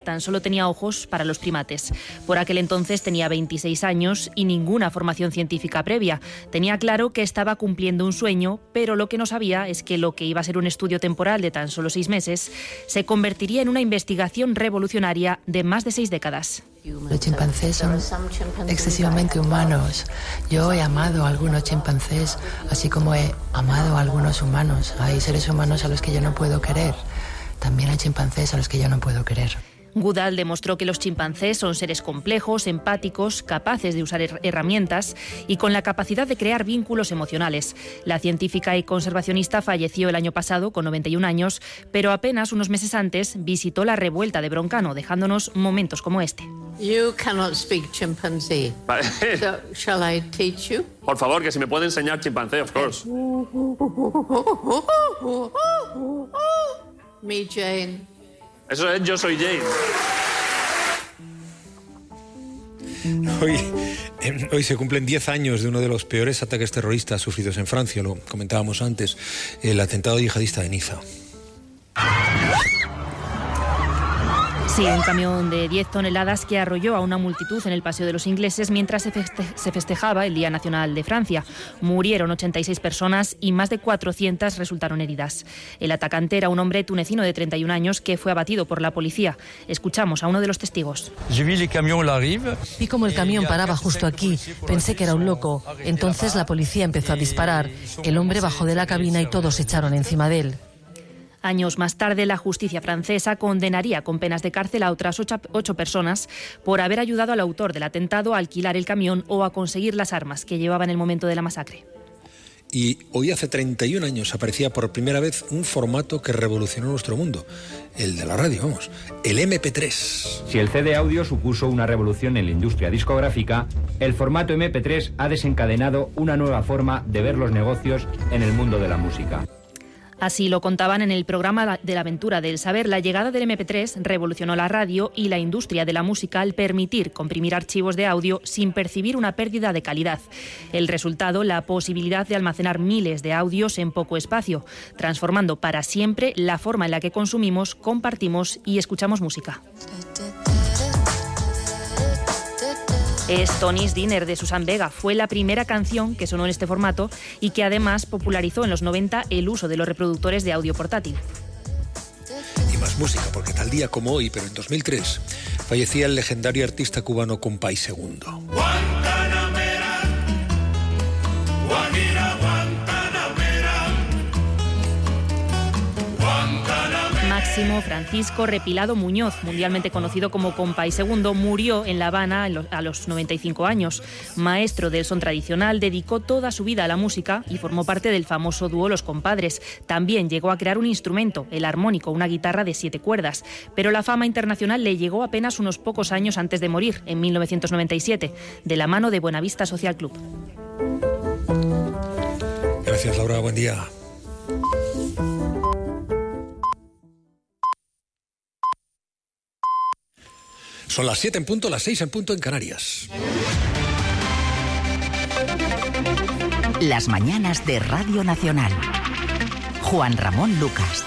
tan solo tenía ojos para los primates. Por aquel entonces tenía 26 años y ninguna formación científica previa. Tenía claro que estaba cumpliendo un sueño, pero lo que no sabía es que lo que iba a ser un estudio temporal de tan solo 6 meses se convertiría en una investigación revolucionaria de más de 6 décadas. Los chimpancés son excesivamente humanos. Yo he amado a algunos chimpancés, así como he amado a algunos humanos. Hay seres humanos a los que yo no puedo querer. También hay chimpancés a los que yo no puedo querer. Goodall demostró que los chimpancés son seres complejos, empáticos, capaces de usar herramientas y con la capacidad de crear vínculos emocionales. La científica y conservacionista falleció el año pasado con 91 años, pero apenas unos meses antes visitó la revuelta de Broncano, dejándonos momentos como este. You cannot speak chimpanzee. Vale. So, shall I teach you? Por favor, que si me puede enseñar chimpancé, of course. Me, Jane. Eso es Yo soy Jane. Hoy se cumplen 10 años de uno de los peores ataques terroristas sufridos en Francia, lo comentábamos antes, el atentado yihadista de Niza. Sí, un camión de 10 toneladas que arrolló a una multitud en el Paseo de los Ingleses mientras se festejaba el Día Nacional de Francia. Murieron 86 personas y más de 400 resultaron heridas. El atacante era un hombre tunecino de 31 años que fue abatido por la policía. Escuchamos a uno de los testigos. Vi como el camión paraba justo aquí. Pensé que era un loco. Entonces la policía empezó a disparar. El hombre bajó de la cabina y todos se echaron encima de él. Años más tarde, la justicia francesa condenaría con penas de cárcel a otras 8 personas por haber ayudado al autor del atentado a alquilar el camión o a conseguir las armas que llevaba en el momento de la masacre. Y hoy hace 31 años aparecía por primera vez un formato que revolucionó nuestro mundo, el de la radio, vamos, el MP3. Si el CD audio supuso una revolución en la industria discográfica, el formato MP3 ha desencadenado una nueva forma de ver los negocios en el mundo de la música. Así lo contaban en el programa de la aventura del saber. La llegada del MP3 revolucionó la radio y la industria de la música al permitir comprimir archivos de audio sin percibir una pérdida de calidad. El resultado, la posibilidad de almacenar miles de audios en poco espacio, transformando para siempre la forma en la que consumimos, compartimos y escuchamos música. Es Tony's Dinner de Susan Vega. Fue la primera canción que sonó en este formato y que además popularizó en los 90 el uso de los reproductores de audio portátil. Y más música, porque tal día como hoy, pero en 2003, fallecía el legendario artista cubano Compay Segundo. Máximo Francisco Repilado Muñoz, mundialmente conocido como Compay Segundo, murió en La Habana a los 95 años. Maestro del son tradicional, dedicó toda su vida a la música y formó parte del famoso dúo Los Compadres. También llegó a crear un instrumento, el armónico, una guitarra de 7 cuerdas. Pero la fama internacional le llegó apenas unos pocos años antes de morir, en 1997, de la mano de Buenavista Social Club. Gracias, Laura. Buen día. Son las 7 en punto, las 6 en punto en Canarias. Las mañanas de Radio Nacional. Juan Ramón Lucas.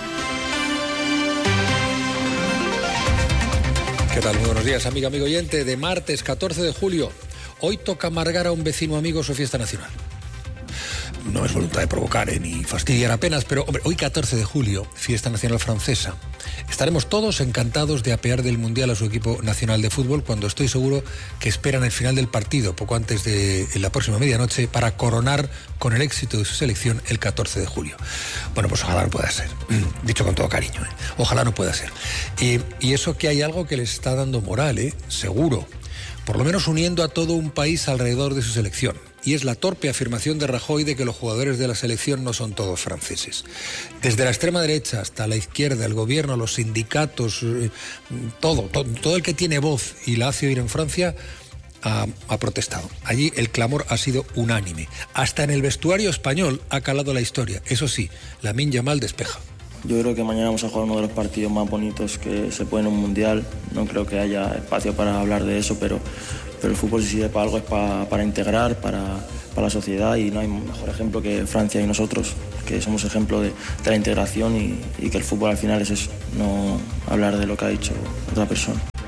¿Qué tal? Muy buenos días, amigo oyente. De martes 14 de julio. Hoy toca amargar a un vecino amigo su fiesta nacional. No es voluntad de provocar ni fastidiar apenas, pero hombre, hoy 14 de julio, fiesta nacional francesa. Estaremos todos encantados de apear del Mundial a su equipo nacional de fútbol cuando estoy seguro que esperan el final del partido, poco antes de la próxima medianoche, para coronar con el éxito de su selección el 14 de julio. Bueno, pues ojalá no pueda ser, dicho con todo cariño, ojalá no pueda ser. Y eso que hay algo que les está dando moral, seguro, por lo menos uniendo a todo un país alrededor de su selección. Y es la torpe afirmación de Rajoy de que los jugadores de la selección no son todos franceses. Desde la extrema derecha hasta la izquierda, el gobierno, los sindicatos, todo el que tiene voz y la hace oír en Francia ha protestado. Allí el clamor ha sido unánime. Hasta en el vestuario español ha calado la historia. Eso sí, Lamine Yamal despeja. Yo creo que mañana vamos a jugar uno de los partidos más bonitos que se puede en un mundial. No creo que haya espacio para hablar de eso, pero el fútbol, si sirve para algo, es para integrar, para la sociedad, y no hay mejor ejemplo que Francia y nosotros, que somos ejemplo de la integración y que el fútbol al final es eso, no hablar de lo que ha dicho otra persona.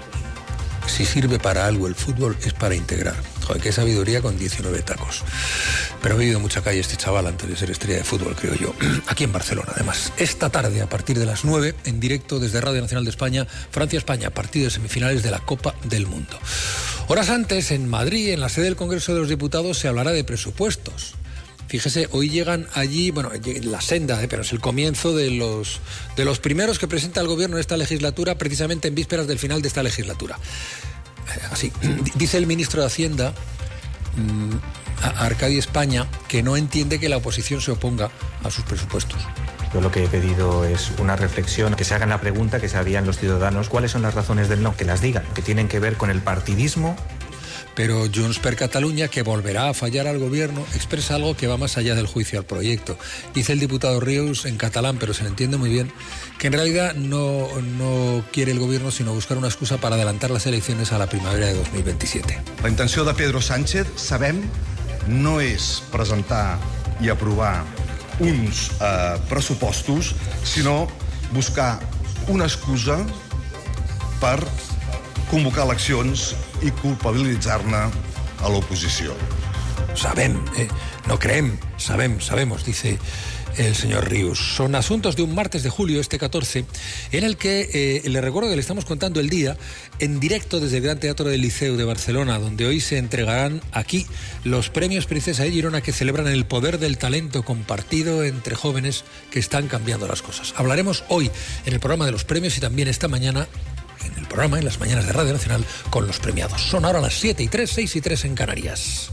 si sirve para algo el fútbol es para integrar. Joder, qué sabiduría con 19 tacos. Pero ha vivido mucha calle este chaval antes de ser estrella de fútbol, creo yo. Aquí en Barcelona, además. Esta tarde, a partir de las 9, en directo desde Radio Nacional de España, Francia-España, partido de semifinales de la Copa del Mundo. Horas antes, en Madrid, en la sede del Congreso de los Diputados, se hablará de presupuestos. Fíjese, hoy llegan allí, bueno, la senda, pero es el comienzo de los primeros que presenta el Gobierno en esta legislatura, precisamente en vísperas del final de esta legislatura. Así, dice el ministro de Hacienda, Arcadi España, que no entiende que la oposición se oponga a sus presupuestos. Yo lo que he pedido es una reflexión, que se hagan la pregunta que se harían los ciudadanos, ¿cuáles son las razones del no? Que las digan, que tienen que ver con el partidismo. Pero Junts per Catalunya, que volverá a fallar al Gobierno, expresa algo que va más allá del juicio al proyecto. Dice el diputado Rius en catalán, pero se le entiende muy bien, que en realidad no quiere el Gobierno sino buscar una excusa para adelantar las elecciones a la primavera de 2027. La intenció de Pedro Sánchez, sabem, no és presentar i aprovar uns pressupostos, sinó buscar una excusa per convocar eleccions i culpabilitzar-ne a l'oposició. Sabem, no creem, sabemos, dice el señor Rius. Son asuntos de un martes de julio, este 14, en el que le recuerdo que le estamos contando el día en directo desde el Gran Teatro del Liceu de Barcelona, donde hoy se entregarán aquí los premios Princesa de Girona, que celebran el poder del talento compartido entre jóvenes que están cambiando las cosas. Hablaremos hoy en el programa de los premios y también esta mañana en el programa, en las mañanas de Radio Nacional, con los premiados. Son ahora las 7:03, 6:03 en Canarias.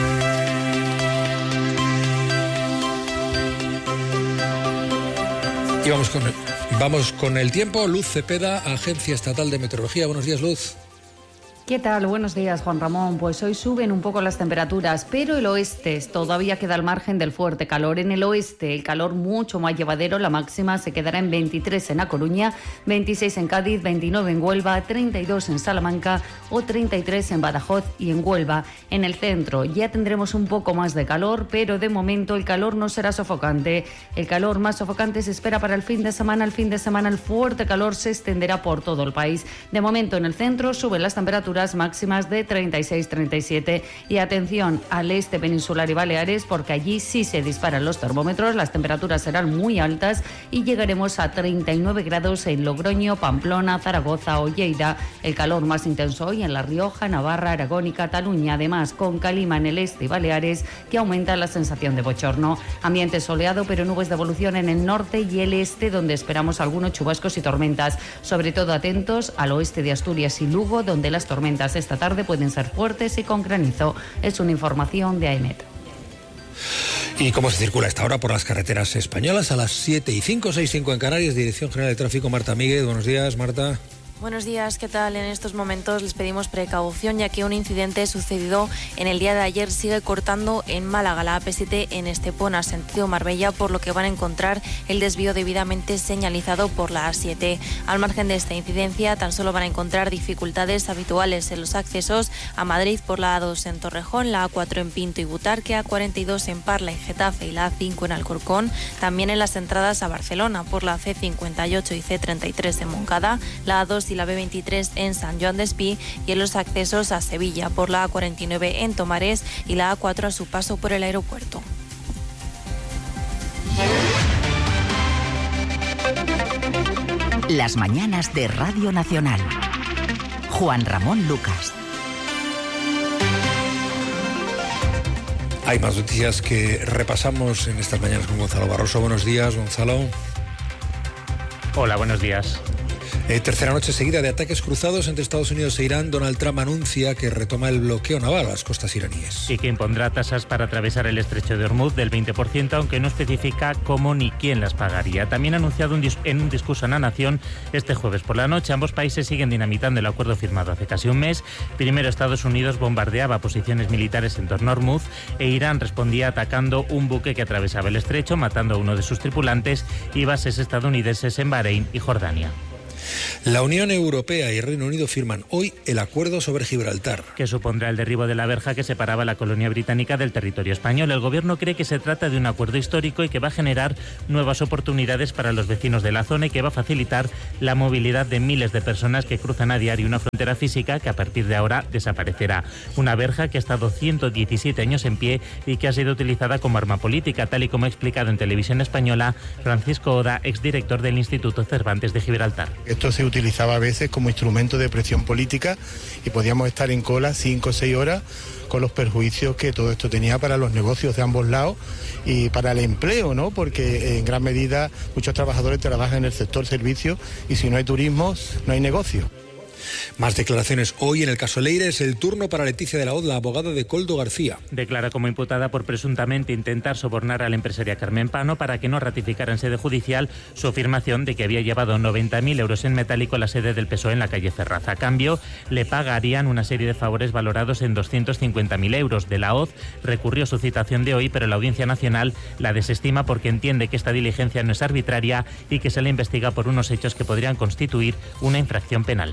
Y vamos con el tiempo. Luz Cepeda, Agencia Estatal de Meteorología. Buenos días, Luz. ¿Qué tal? Buenos días, Juan Ramón. Pues hoy suben un poco las temperaturas, pero el oeste todavía queda al margen del fuerte calor. En el oeste, el calor mucho más llevadero. La máxima se quedará en 23 en A Coruña, 26 en Cádiz, 29 en Huelva, 32 en Salamanca o 33 en Badajoz y en Huelva. En el centro ya tendremos un poco más de calor, pero de momento el calor no será sofocante. El calor más sofocante se espera para el fin de semana. El fin de semana el fuerte calor se extenderá por todo el país. De momento en el centro suben las temperaturas máximas de 36-37 y atención al este peninsular y Baleares, porque allí sí se disparan los termómetros, las temperaturas serán muy altas y llegaremos a 39 grados en Logroño, Pamplona, Zaragoza o Lleida. El calor más intenso hoy en La Rioja, Navarra, Aragón y Cataluña, además con calima en el este y Baleares, que aumenta la sensación de bochorno. Ambiente soleado pero nubes de evolución en el norte y el este, donde esperamos algunos chubascos y tormentas, sobre todo atentos al oeste de Asturias y Lugo, donde las tormentas esta tarde pueden ser fuertes y con granizo. Es una información de AEMET. ¿Y cómo se circula a esta hora por las carreteras españolas? A las 7:05, 6:05 en Canarias. Dirección General de Tráfico, Marta Míguez. Buenos días, Marta. Buenos días, ¿qué tal? En estos momentos les pedimos precaución, ya que un incidente sucedido en el día de ayer sigue cortando en Málaga, la AP7 en Estepona, sentido Marbella, por lo que van a encontrar el desvío debidamente señalizado por la A7. Al margen de esta incidencia, tan solo van a encontrar dificultades habituales en los accesos a Madrid por la A2 en Torrejón, la A4 en Pinto y Butarque, A42 en Parla y Getafe y la A5 en Alcorcón, también en las entradas a Barcelona por la C58 y C33 en Moncada, la A2 y la B23 en San Joan d'Espí y en los accesos a Sevilla por la A49 en Tomares y la A4 a su paso por el aeropuerto. Las mañanas de Radio Nacional. Juan Ramón Lucas. Hay más noticias que repasamos en estas mañanas con Gonzalo Barroso. Buenos días, Gonzalo. Hola, buenos días. Tercera noche seguida de ataques cruzados entre Estados Unidos e Irán. Donald Trump anuncia que retoma el bloqueo naval a las costas iraníes. Y que impondrá tasas para atravesar el estrecho de Hormuz del 20%, aunque no especifica cómo ni quién las pagaría. También ha anunciado en un discurso a la nación este jueves por la noche. Ambos países siguen dinamitando el acuerdo firmado hace casi un mes. Primero Estados Unidos bombardeaba posiciones militares en torno a Hormuz e Irán respondía atacando un buque que atravesaba el estrecho, matando a uno de sus tripulantes y bases estadounidenses en Bahrein y Jordania. La Unión Europea y Reino Unido firman hoy el acuerdo sobre Gibraltar, que supondrá el derribo de la verja que separaba la colonia británica del territorio español. El gobierno cree que se trata de un acuerdo histórico y que va a generar nuevas oportunidades para los vecinos de la zona y que va a facilitar la movilidad de miles de personas que cruzan a diario una frontera física que a partir de ahora desaparecerá. Una verja que ha estado 117 años en pie y que ha sido utilizada como arma política, tal y como ha explicado en televisión española Francisco Oda, exdirector del Instituto Cervantes de Gibraltar. Esto se utilizaba a veces como instrumento de presión política y podíamos estar en cola 5 o 6 horas con los perjuicios que todo esto tenía para los negocios de ambos lados y para el empleo, ¿no? Porque en gran medida muchos trabajadores trabajan en el sector servicio y si no hay turismo, no hay negocio. Más declaraciones hoy en el caso Leire. Es el turno para Leticia de la Hoz, la abogada de Koldo García. Declara como imputada por presuntamente intentar sobornar a la empresaria Carmen Pano para que no ratificara en sede judicial su afirmación de que había llevado 90.000 euros en metálico a la sede del PSOE en la calle Ferraz. A cambio, le pagarían una serie de favores valorados en 250.000 euros. De la Hoz recurrió su citación de hoy, pero la Audiencia Nacional la desestima porque entiende que esta diligencia no es arbitraria y que se le investiga por unos hechos que podrían constituir una infracción penal.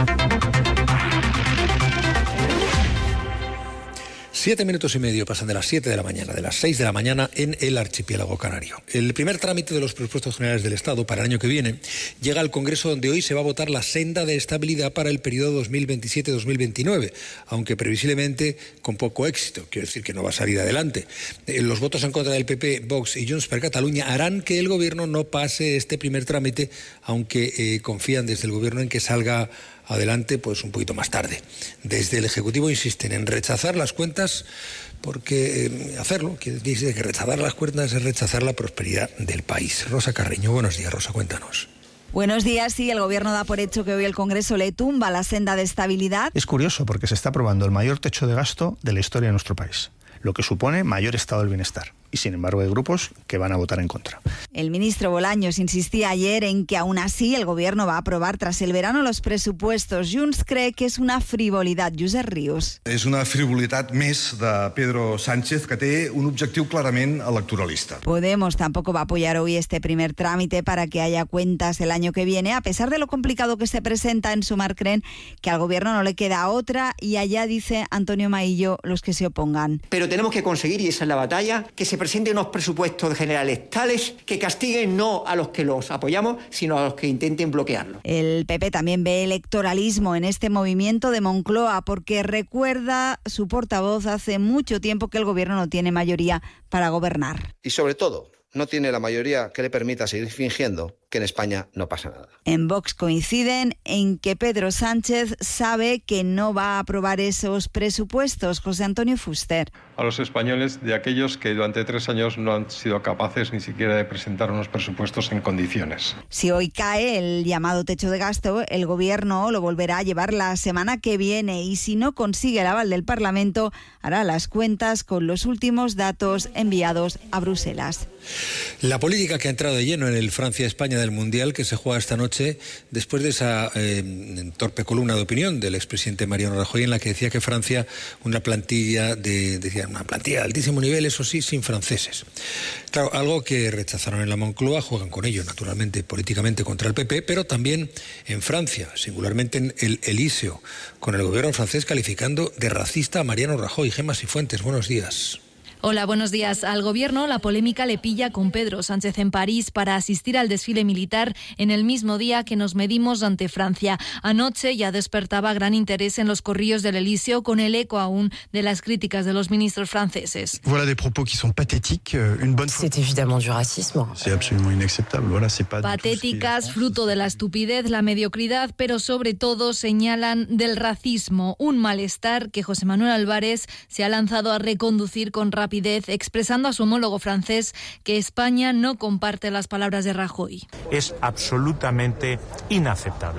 7 minutos y medio pasan de las 7 de la mañana, de las 6 de la mañana en el archipiélago canario. El primer trámite de los presupuestos generales del Estado para el año que viene llega al Congreso, donde hoy se va a votar la senda de estabilidad para el periodo 2027-2029, aunque previsiblemente con poco éxito. Quiero decir que no va a salir adelante. Los votos en contra del PP, Vox y Junts per Catalunya harán que el Gobierno no pase este primer trámite, aunque confían desde el Gobierno en que salga adelante pues un poquito más tarde. Desde el Ejecutivo insisten en rechazar las cuentas porque hacerlo, que dice que rechazar las cuentas es rechazar la prosperidad del país. Rosa Carreño, buenos días, Rosa, cuéntanos. Buenos días. Sí, el Gobierno da por hecho que hoy el Congreso le tumba la senda de estabilidad. Es curioso porque se está aprobando el mayor techo de gasto de la historia de nuestro país, lo que supone mayor estado del bienestar. Y sin embargo hay grupos que van a votar en contra. El ministro Bolaños insistía ayer en que aún así el Gobierno va a aprobar tras el verano los presupuestos. Junts cree que es una frivolidad. Josep Rius. És una frivolitat més de Pedro Sánchez que té un objectiu clarament electoralista. Podemos tampoco va a apoyar hoy este primer trámite para que haya cuentas el año que viene. A pesar de lo complicado que se presenta, en Sumar creen que al Gobierno no le queda otra y allá, dice Antonio Maillo, los que se opongan. Pero tenemos que conseguir, y esa es la batalla, que se presenten unos presupuestos generales tales que castiguen no a los que los apoyamos, sino a los que intenten bloquearlo. El PP también ve electoralismo en este movimiento de Moncloa porque recuerda su portavoz hace mucho tiempo que el Gobierno no tiene mayoría para gobernar. Y sobre todo, no tiene la mayoría que le permita seguir fingiendo que en España no pasa nada. En Vox coinciden en que Pedro Sánchez sabe que no va a aprobar esos presupuestos. José Antonio Fuster. A los españoles de aquellos que durante 3 años no han sido capaces ni siquiera de presentar unos presupuestos en condiciones. Si hoy cae el llamado techo de gasto, el Gobierno lo volverá a llevar la semana que viene y si no consigue el aval del Parlamento, hará las cuentas con los últimos datos enviados a Bruselas. La política que ha entrado de lleno en el Francia-España del Mundial, que se juega esta noche después de esa torpe columna de opinión del expresidente Mariano Rajoy, en la que decía que Francia, una plantilla de altísimo nivel, eso sí, sin franceses. Claro, algo que rechazaron en la Moncloa, juegan con ello, naturalmente, políticamente contra el PP, pero también en Francia, singularmente en el Elíseo, con el gobierno francés calificando de racista a Mariano Rajoy. Gemma Sifuentes, buenos días. Hola, buenos días. Al Gobierno la polémica le pilla con Pedro Sánchez en París para asistir al desfile militar en el mismo día que nos medimos ante Francia. Anoche ya despertaba gran interés en los corrillos del Elíseo, con el eco aún de las críticas de los ministros franceses. Voilà des propos qui sont pathétiques. C'est évidemment du racisme. C'est absolument inacceptable. Voilà, c'est pas patéticas, fruto de la estupidez, la mediocridad, pero sobre todo señalan del racismo, un malestar que José Manuel Álvarez se ha lanzado a reconducir con rapidez, expresando a su homólogo francés que España no comparte las palabras de Rajoy. Es absolutamente inaceptable.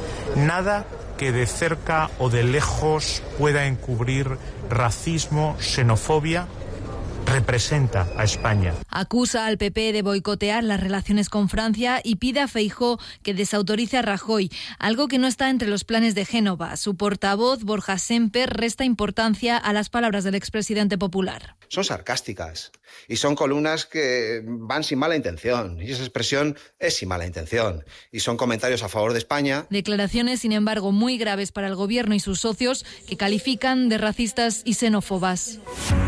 Nada que de cerca o de lejos pueda encubrir racismo, xenofobia representa a España. Acusa al PP de boicotear las relaciones con Francia y pide a Feijóo que desautorice a Rajoy, algo que no está entre los planes de Génova. Su portavoz, Borja Semper, resta importancia a las palabras del expresidente popular. Son sarcásticas y son columnas que van sin mala intención, y esa expresión es sin mala intención, y son comentarios a favor de España. Declaraciones, sin embargo, muy graves para el gobierno y sus socios, que califican de racistas y xenófobas.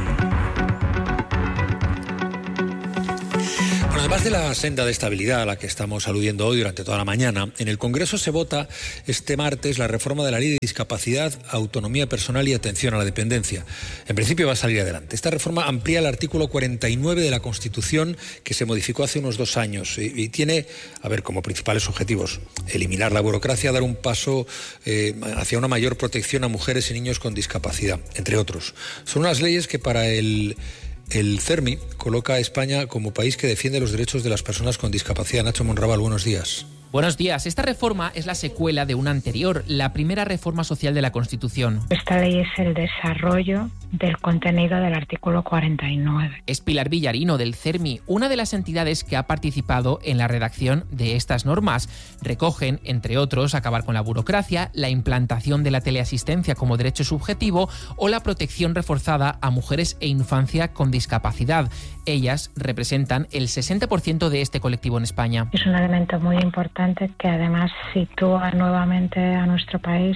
Bueno, además de la senda de estabilidad a la que estamos aludiendo hoy durante toda la mañana, en el Congreso se vota este martes la reforma de la Ley de Discapacidad, Autonomía Personal y Atención a la Dependencia. En principio va a salir adelante. Esta reforma amplía el artículo 49 de la Constitución, que se modificó hace unos 2 años y tiene, como principales objetivos, eliminar la burocracia, dar un paso hacia una mayor protección a mujeres y niños con discapacidad, entre otros. Son unas leyes que para el CERMI coloca a España como país que defiende los derechos de las personas con discapacidad. Nacho Monraval, buenos días. Buenos días. Esta reforma es la secuela de una anterior, la primera reforma social de la Constitución. Esta ley es el desarrollo del contenido del artículo 49. Es Pilar Villarino, del CERMI, una de las entidades que ha participado en la redacción de estas normas. Recogen, entre otros, acabar con la burocracia, la implantación de la teleasistencia como derecho subjetivo o la protección reforzada a mujeres e infancia con discapacidad. Ellas representan el 60% de este colectivo en España. Es un elemento muy importante que además sitúa nuevamente a nuestro país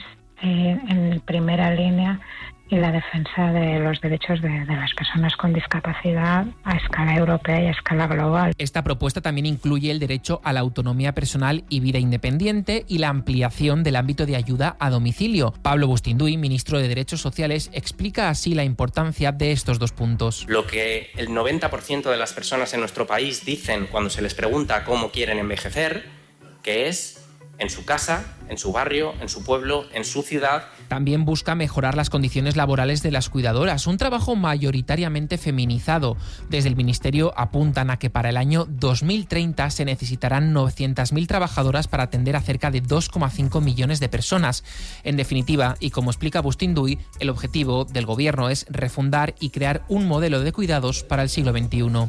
en primera línea en la defensa de los derechos de las personas con discapacidad a escala europea y a escala global. Esta propuesta también incluye el derecho a la autonomía personal y vida independiente y la ampliación del ámbito de ayuda a domicilio. Pablo Bustinduy, ministro de Derechos Sociales, explica así la importancia de estos 2 puntos. Lo que el 90% de las personas en nuestro país dicen cuando se les pregunta cómo quieren envejecer, que es en su casa, en su barrio, en su pueblo, en su ciudad. También busca mejorar las condiciones laborales de las cuidadoras, un trabajo mayoritariamente feminizado. Desde el Ministerio apuntan a que para el año 2030 se necesitarán 900.000 trabajadoras para atender a cerca de 2,5 millones de personas. En definitiva, y como explica Bustinduy, el objetivo del Gobierno es refundar y crear un modelo de cuidados para el siglo XXI.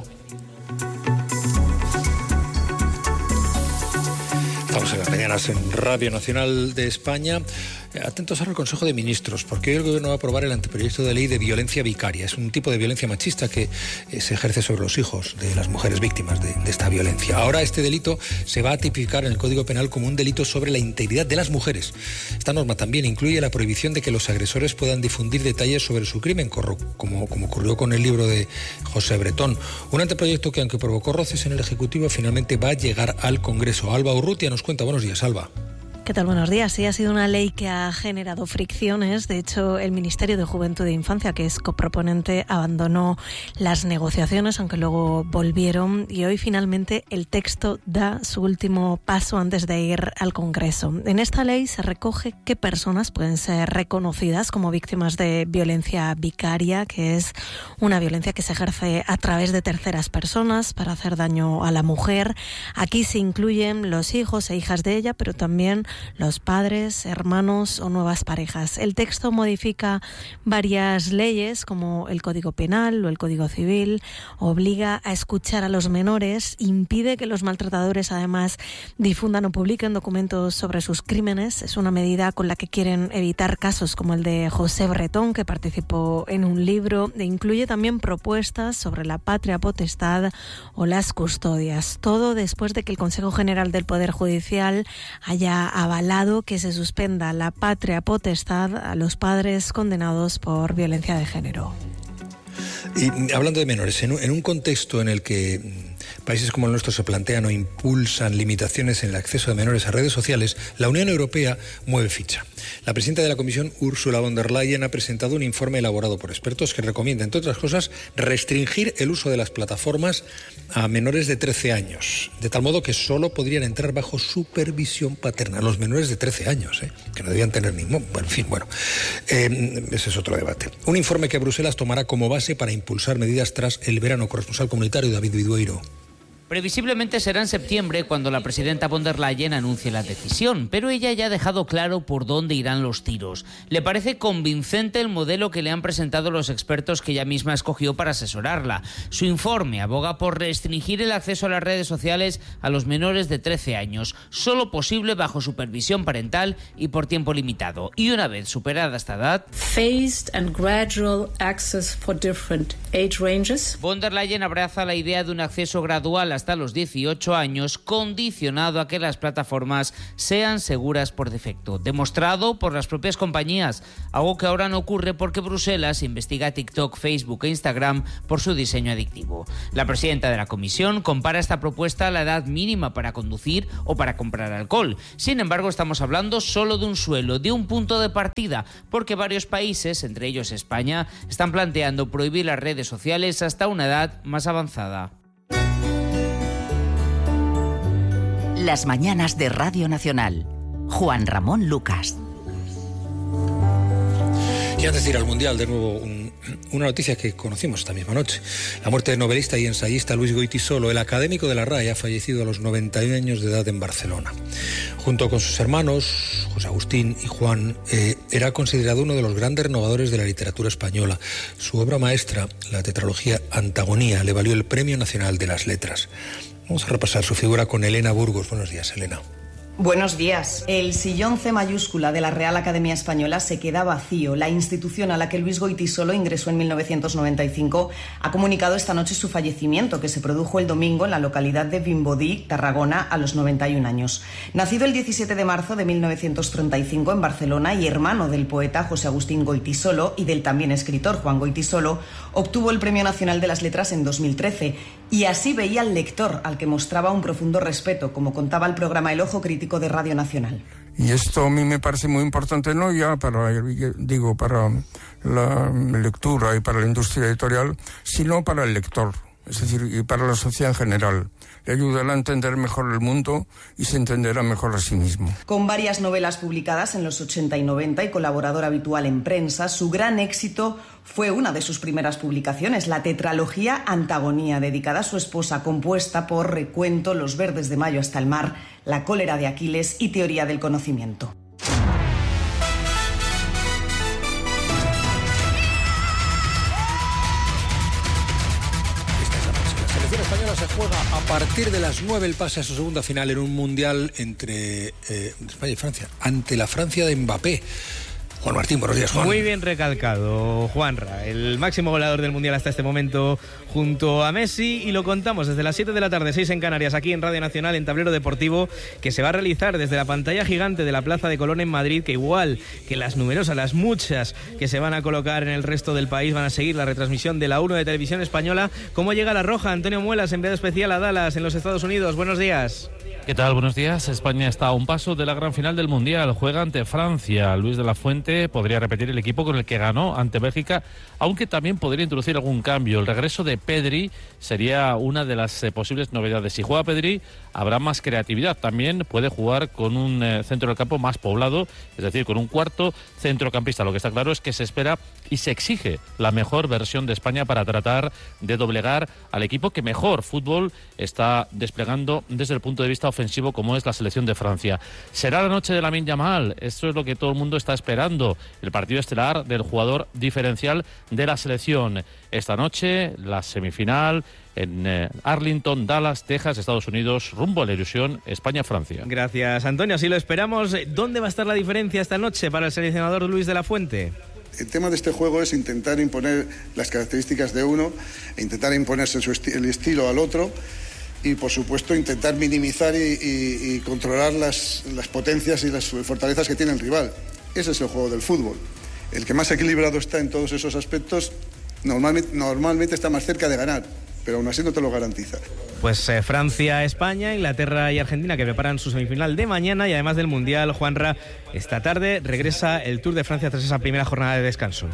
Estamos en las mañanas en Radio Nacional de España. Atentos ahora al Consejo de Ministros, porque hoy el Gobierno va a aprobar el anteproyecto de ley de violencia vicaria. Es un tipo de violencia machista que se ejerce sobre los hijos de las mujeres víctimas de esta violencia. Ahora este delito se va a tipificar en el Código Penal como un delito sobre la integridad de las mujeres. Esta norma también incluye la prohibición de que los agresores puedan difundir detalles sobre su crimen, como ocurrió con el libro de José Bretón. Un anteproyecto que, aunque provocó roces en el Ejecutivo, finalmente va a llegar al Congreso. Alba Urrutia nos cuenta. Buenos días, Alba. ¿Qué tal? Buenos días. Sí, ha sido una ley que ha generado fricciones. De hecho, el Ministerio de Juventud e Infancia, que es coproponente, abandonó las negociaciones, aunque luego volvieron, y hoy finalmente el texto da su último paso antes de ir al Congreso. En esta ley se recoge qué personas pueden ser reconocidas como víctimas de violencia vicaria, que es una violencia que se ejerce a través de terceras personas para hacer daño a la mujer. Aquí se incluyen los hijos e hijas de ella, pero también los padres, hermanos o nuevas parejas. El texto modifica varias leyes como el Código Penal o el Código Civil, obliga a escuchar a los menores, impide que los maltratadores además difundan o publiquen documentos sobre sus crímenes. Es una medida con la que quieren evitar casos como el de José Bretón, que participó en un libro, e incluye también propuestas sobre la patria potestad o las custodias. Todo después de que el Consejo General del Poder Judicial haya avalado que se suspenda la patria potestad a los padres condenados por violencia de género. Y hablando de menores, en un contexto en el que países como el nuestro se plantean o impulsan limitaciones en el acceso de menores a redes sociales, la Unión Europea mueve ficha. La presidenta de la Comisión, Ursula von der Leyen, ha presentado un informe elaborado por expertos que recomienda, entre otras cosas, restringir el uso de las plataformas a menores de 13 años, de tal modo que solo podrían entrar bajo supervisión paterna los menores de 13 años, que no debían tener ningún... ese es otro debate. Un informe que Bruselas tomará como base para impulsar medidas tras el verano. Corresponsal comunitario David Vidueiro. Previsiblemente será en septiembre cuando la presidenta von der Leyen anuncie la decisión, pero ella ya ha dejado claro por dónde irán los tiros. Le parece convincente el modelo que le han presentado los expertos que ella misma escogió para asesorarla. Su informe aboga por restringir el acceso a las redes sociales a los menores de 13 años, solo posible bajo supervisión parental y por tiempo limitado. Y una vez superada esta edad, phased and gradual access for different age ranges. Von der Leyen abraza la idea de un acceso gradual hasta los 18 años, condicionado a que las plataformas sean seguras por defecto, demostrado por las propias compañías, algo que ahora no ocurre porque Bruselas investiga a TikTok, Facebook e Instagram por su diseño adictivo. La presidenta de la Comisión compara esta propuesta a la edad mínima para conducir o para comprar alcohol. Sin embargo, estamos hablando solo de un suelo, de un punto de partida, porque varios países, entre ellos España, están planteando prohibir las redes sociales hasta una edad más avanzada. Las mañanas de Radio Nacional. Juan Ramón Lucas. Y antes de ir al Mundial, de nuevo, una noticia que conocimos esta misma noche. La muerte del novelista y ensayista Luis Goytisolo, el académico de la RAE, ha fallecido a los 91 años de edad en Barcelona. Junto con sus hermanos, José Agustín y Juan, era considerado uno de los grandes renovadores de la literatura española. Su obra maestra, la tetralogía Antagonía, le valió el Premio Nacional de las Letras. Vamos a repasar su figura con Elena Burgos. Buenos días, Elena. Buenos días. El sillón C mayúscula de la Real Academia Española se queda vacío. La institución a la que Luis Goytisolo ingresó en 1995 ha comunicado esta noche su fallecimiento, que se produjo el domingo en la localidad de Vimbodí, Tarragona, a los 91 años. Nacido el 17 de marzo de 1935 en Barcelona y hermano del poeta José Agustín Goytisolo y del también escritor Juan Goytisolo, obtuvo el Premio Nacional de las Letras en 2013. Y así veía al lector, al que mostraba un profundo respeto, como contaba el programa El Ojo Crítico de Radio Nacional. Y esto a mí me parece muy importante, no ya para la lectura y para la industria editorial, sino para el lector, es decir, y para la sociedad en general. Le ayudará a entender mejor el mundo y se entenderá mejor a sí mismo. Con varias novelas publicadas en los 80 y 90 y colaborador habitual en prensa, su gran éxito fue una de sus primeras publicaciones, la tetralogía Antagonía, dedicada a su esposa, compuesta por Recuento, Los verdes de mayo hasta el mar, La cólera de Aquiles y Teoría del conocimiento. Se juega a partir de las 9 el pase a su segunda final en un mundial entre España y Francia, ante la Francia de Mbappé. Juan Martín, buenos días, Juan. Muy bien recalcado, Juanra, el máximo goleador del Mundial hasta este momento junto a Messi, y lo contamos desde las 7 de la tarde, 6 en Canarias, aquí en Radio Nacional, en Tablero Deportivo, que se va a realizar desde la pantalla gigante de la Plaza de Colón en Madrid, que igual que las numerosas, las muchas que se van a colocar en el resto del país, van a seguir la retransmisión de la 1 de Televisión Española. ¿Cómo llega la Roja? Antonio Muelas, enviado especial a Dallas, en los Estados Unidos. Buenos días. ¿Qué tal? Buenos días. España está a un paso de la gran final del Mundial. Juega ante Francia. Luis de la Fuente podría repetir el equipo con el que ganó ante Bélgica, aunque también podría introducir algún cambio. El regreso de Pedri sería una de las posibles novedades. Si juega Pedri, habrá más creatividad. También puede jugar con un centro del campo más poblado, es decir, con un cuarto centrocampista. Lo que está claro es que se espera y se exige la mejor versión de España para tratar de doblegar al equipo que mejor fútbol está desplegando desde el punto de vista ofensivo, como es la selección de Francia. Será la noche de Lamine Yamal. Esto es lo que todo el mundo está esperando. El partido estelar del jugador diferencial de la selección. Esta noche, la semifinal en Arlington, Dallas, Texas, Estados Unidos, rumbo a la ilusión España-Francia. Gracias, Antonio. Así lo esperamos. ¿Dónde va a estar la diferencia esta noche para el seleccionador Luis de la Fuente? El tema de este juego es intentar imponer las características de uno e intentar imponerse el estilo al otro y, por supuesto, intentar minimizar y controlar las potencias y las fortalezas que tiene el rival. Ese es el juego del fútbol. El que más equilibrado está en todos esos aspectos normalmente está más cerca de ganar, pero aún así no te lo garantiza. Pues Francia, España, Inglaterra y Argentina, que preparan su semifinal de mañana, y además del Mundial, Juanra, esta tarde regresa el Tour de Francia tras esa primera jornada de descanso.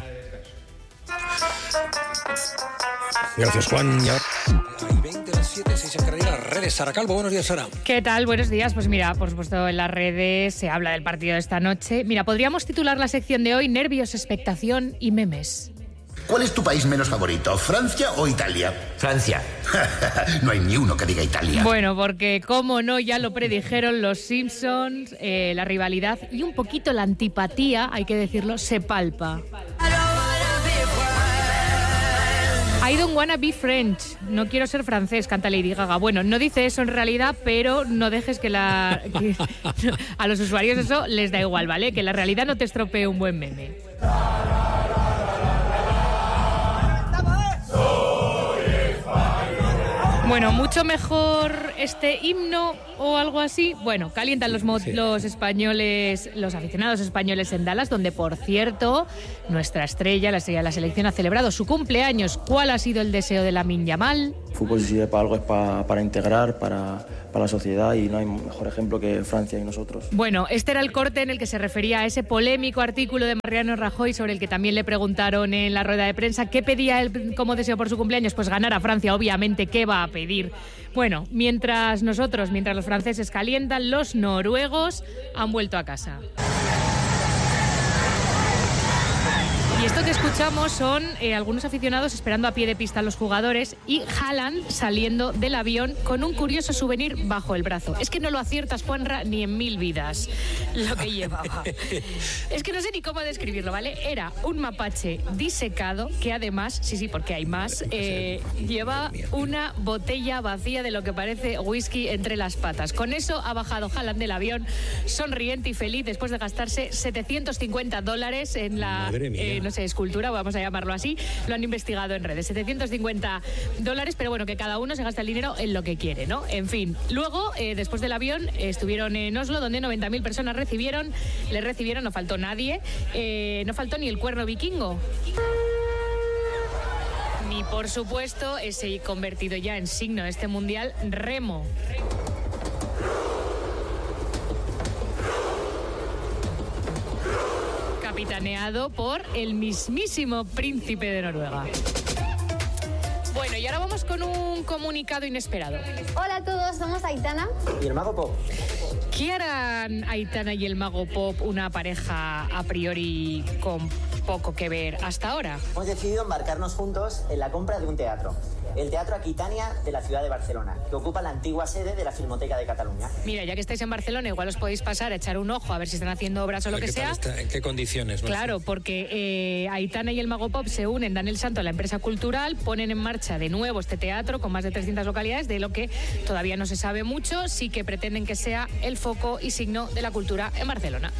Gracias, Juan. Hay 20 a las 7, 6 en Canarias, las redes. Sara Calvo, buenos días, Sara. ¿Qué tal? Buenos días. Pues mira, por supuesto, en las redes se habla del partido de esta noche. Mira, podríamos titular la sección de hoy Nervios, expectación y memes. ¿Cuál es tu país menos favorito, Francia o Italia? Francia. No hay ni uno que diga Italia. Bueno, porque como no, ya lo predijeron los Simpsons, la rivalidad y un poquito la antipatía, hay que decirlo, se palpa. I don't wanna be French. No quiero ser francés, canta Lady Gaga. Bueno, no dice eso en realidad, pero no dejes que a los usuarios eso les da igual, ¿vale? Que la realidad no te estropee un buen meme. Bueno, mucho mejor este himno o algo así. Bueno, calientan los españoles, los aficionados españoles en Dallas, donde, por cierto, nuestra estrella, la estrella de la selección, ha celebrado su cumpleaños. ¿Cuál ha sido el deseo de Lamine Yamal? El fútbol, si sirve para algo, es para integrar, para la sociedad, y no hay mejor ejemplo que Francia y nosotros. Bueno, este era el corte en el que se refería a ese polémico artículo de Mariano Rajoy, sobre el que también le preguntaron en la rueda de prensa qué pedía él como deseo por su cumpleaños. Pues ganar a Francia, obviamente. ¿Qué va a pedir? Bueno, mientras los franceses calientan, los noruegos han vuelto a casa. Y esto que escuchamos son algunos aficionados esperando a pie de pista a los jugadores y Haaland saliendo del avión con un curioso souvenir bajo el brazo. Es que no lo aciertas, Juanra, ni en 1000 vidas lo que llevaba. Es que no sé ni cómo describirlo, ¿vale? Era un mapache disecado que además, sí, porque hay más, lleva una botella vacía de lo que parece whisky entre las patas. Con eso ha bajado Haaland del avión, sonriente y feliz, después de gastarse $750 en la... escultura, vamos a llamarlo así. Lo han investigado en redes. $750, pero bueno, que cada uno se gasta el dinero en lo que quiere, ¿no? En fin. Luego, después del avión, estuvieron en Oslo, donde 90.000 personas le recibieron, no faltó nadie, no faltó ni el cuerno vikingo. Ni, por supuesto, ese convertido ya en signo de este mundial, remo. Capitaneado por el mismísimo príncipe de Noruega. Bueno, y ahora vamos con un comunicado inesperado. Hola a todos, somos Aitana y el Mago Pop. ¿Qué harán Aitana y el Mago Pop, una pareja a priori con poco que ver hasta ahora? Hemos decidido embarcarnos juntos en la compra de un teatro. El Teatro Aquitania de la ciudad de Barcelona, que ocupa la antigua sede de la Filmoteca de Cataluña. Mira, ya que estáis en Barcelona, igual os podéis pasar a echar un ojo a ver si están haciendo obras o lo que sea. ¿En qué condiciones? Claro, porque Aitana y el Mago Pop se unen, dan el salto a la empresa cultural, ponen en marcha de nuevo este teatro con más de 300 localidades, de lo que todavía no se sabe mucho, sí que pretenden que sea el foco y signo de la cultura en Barcelona.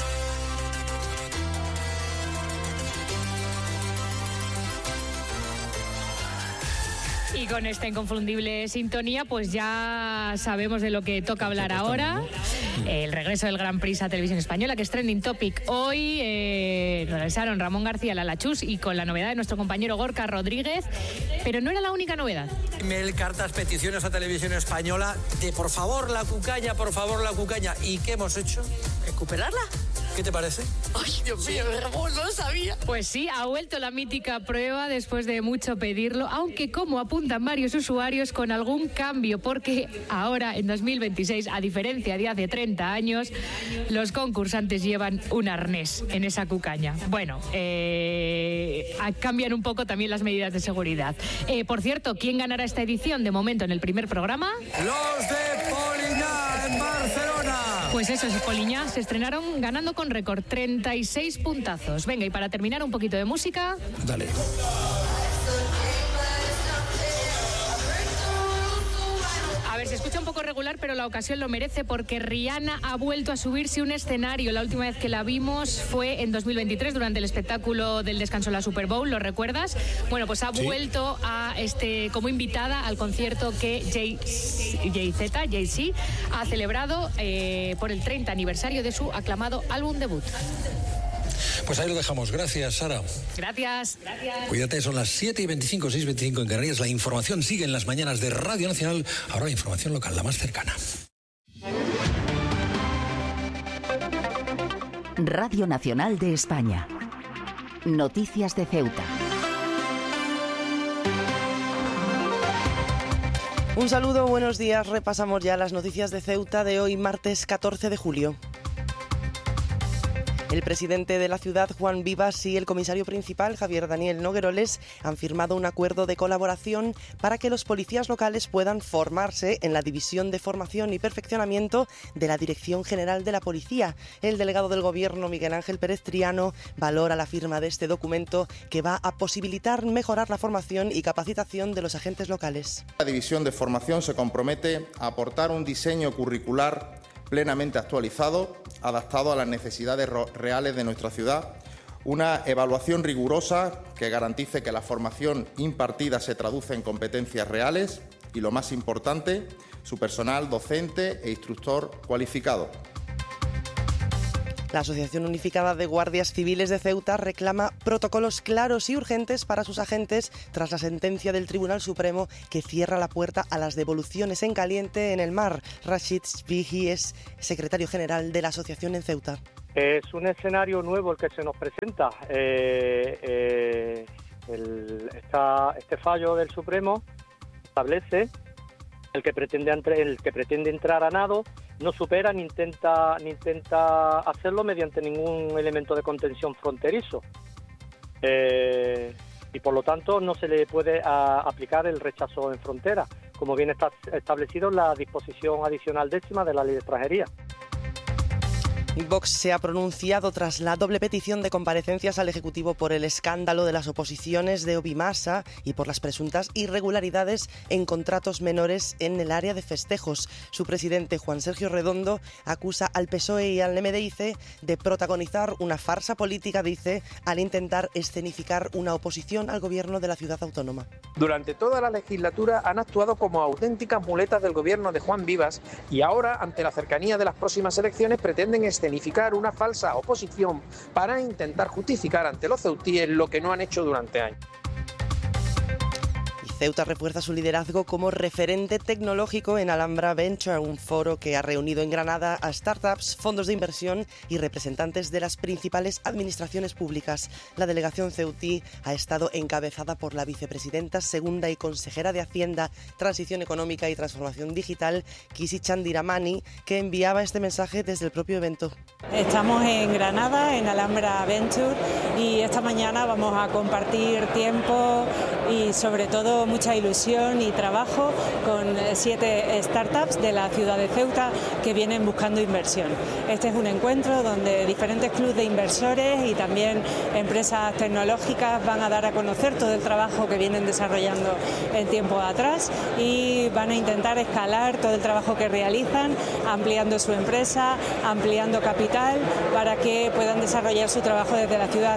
Y con esta inconfundible sintonía, pues ya sabemos de lo que toca hablar ahora. El regreso del Grand Prix a Televisión Española, que es trending topic hoy. Regresaron Ramón García, Lala Chus, y con la novedad de nuestro compañero Gorka Rodríguez. Pero no era la única novedad. Email, cartas, peticiones a Televisión Española de por favor la cucaña, por favor la cucaña. ¿Y qué hemos hecho? ¿Recuperarla? ¿Qué te parece? Ay, Dios mío, Ramón, no lo sabía. Pues sí, ha vuelto la mítica prueba después de mucho pedirlo, aunque como apuntan varios usuarios, con algún cambio, porque ahora, en 2026, a diferencia de hace 30 años, los concursantes llevan un arnés en esa cucaña. Bueno, cambian un poco también las medidas de seguridad. Por cierto, ¿quién ganará esta edición de momento en el primer programa? Los de Poliñá, en Barcelona. Pues eso, Poliñá se estrenaron ganando con récord, 36 puntazos. Venga, y para terminar, un poquito de música. Dale. A ver, se escucha un poco regular, pero la ocasión lo merece, porque Rihanna ha vuelto a subirse un escenario. La última vez que la vimos fue en 2023, durante el espectáculo del descanso de la Super Bowl, ¿lo recuerdas? Bueno, pues ha vuelto a como invitada al concierto que Jay-Z ha celebrado por el 30 aniversario de su aclamado álbum debut. Pues ahí lo dejamos. Gracias, Sara. Gracias. Cuídate, son las 7:25, 6:25 en Canarias. La información sigue en las mañanas de Radio Nacional. Ahora la información local, la más cercana. Radio Nacional de España. Noticias de Ceuta. Un saludo, buenos días. Repasamos ya las noticias de Ceuta de hoy, martes 14 de julio. El presidente de la ciudad, Juan Vivas, y el comisario principal, Javier Daniel Nogueroles, han firmado un acuerdo de colaboración para que los policías locales puedan formarse en la División de Formación y Perfeccionamiento de la Dirección General de la Policía. El delegado del Gobierno, Miguel Ángel Pérez Triano, valora la firma de este documento que va a posibilitar mejorar la formación y capacitación de los agentes locales. La División de Formación se compromete a aportar un diseño curricular plenamente actualizado, adaptado a las necesidades reales de nuestra ciudad, una evaluación rigurosa que garantice que la formación impartida se traduce en competencias reales y, lo más importante, su personal docente e instructor cualificado. La Asociación Unificada de Guardias Civiles de Ceuta reclama protocolos claros y urgentes para sus agentes tras la sentencia del Tribunal Supremo que cierra la puerta a las devoluciones en caliente en el mar. Rashid Shbihi es secretario general de la asociación en Ceuta. Es un escenario nuevo el que se nos presenta. Este fallo del Supremo establece el que pretende entrar a nado no supera ni intenta hacerlo mediante ningún elemento de contención fronterizo. Y por lo tanto no se le puede aplicar el rechazo en frontera, como bien está establecido en la disposición adicional 10ª de la Ley de Extranjería. Vox se ha pronunciado tras la doble petición de comparecencias al Ejecutivo por el escándalo de las oposiciones de Obimasa y por las presuntas irregularidades en contratos menores en el área de festejos. Su presidente, Juan Sergio Redondo, acusa al PSOE y al MDIC de protagonizar una farsa política, dice, al intentar escenificar una oposición al gobierno de la ciudad autónoma. Durante toda la legislatura han actuado como auténticas muletas del gobierno de Juan Vivas y ahora, ante la cercanía de las próximas elecciones, pretenden escenificar una falsa oposición para intentar justificar ante los ceutíes lo que no han hecho durante años. Ceuta refuerza su liderazgo como referente tecnológico en Alhambra Venture, un foro que ha reunido en Granada a startups, fondos de inversión y representantes de las principales administraciones públicas. La delegación ceutí ha estado encabezada por la vicepresidenta segunda y consejera de Hacienda, Transición Económica y Transformación Digital, Kisi Chandiramani, que enviaba este mensaje desde el propio evento. Estamos en Granada, en Alhambra Venture, y esta mañana vamos a compartir tiempo y sobre todo mucha ilusión y trabajo con 7 startups de la ciudad de Ceuta que vienen buscando inversión. Este es un encuentro donde diferentes clubes de inversores y también empresas tecnológicas van a dar a conocer todo el trabajo que vienen desarrollando en tiempo atrás y van a intentar escalar todo el trabajo que realizan, ampliando su empresa, ampliando capital para que puedan desarrollar su trabajo desde la ciudad.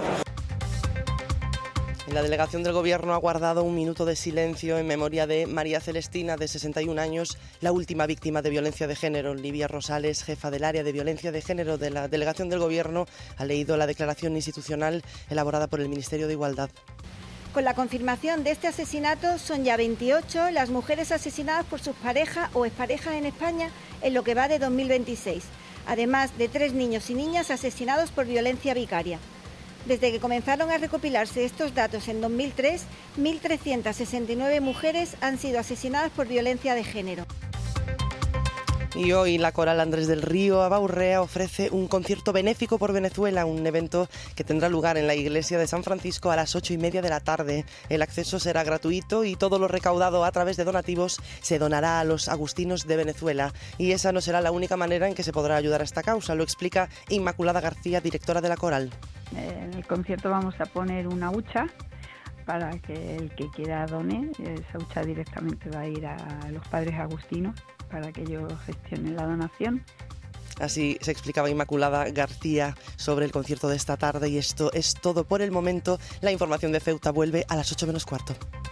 La delegación del Gobierno ha guardado un minuto de silencio en memoria de María Celestina, de 61 años, la última víctima de violencia de género. Livia Rosales, jefa del área de violencia de género de la delegación del Gobierno, ha leído la declaración institucional elaborada por el Ministerio de Igualdad. Con la confirmación de este asesinato, son ya 28 las mujeres asesinadas por sus parejas o exparejas en España en lo que va de 2026, además de 3 niños y niñas asesinados por violencia vicaria. Desde que comenzaron a recopilarse estos datos en 2003, 1.369 mujeres han sido asesinadas por violencia de género. Y hoy la Coral Andrés del Río Abaurrea ofrece un concierto benéfico por Venezuela, un evento que tendrá lugar en la iglesia de San Francisco a las 8:30 de la tarde. El acceso será gratuito y todo lo recaudado a través de donativos se donará a los agustinos de Venezuela. Y esa no será la única manera en que se podrá ayudar a esta causa, lo explica Inmaculada García, directora de la Coral. En el concierto vamos a poner una hucha para que el que quiera done. Esa hucha directamente va a ir a los padres agustinos para que ellos gestionen la donación. Así se explicaba Inmaculada García sobre el concierto de esta tarde, y esto es todo por el momento. La información de Ceuta vuelve a las 8:15.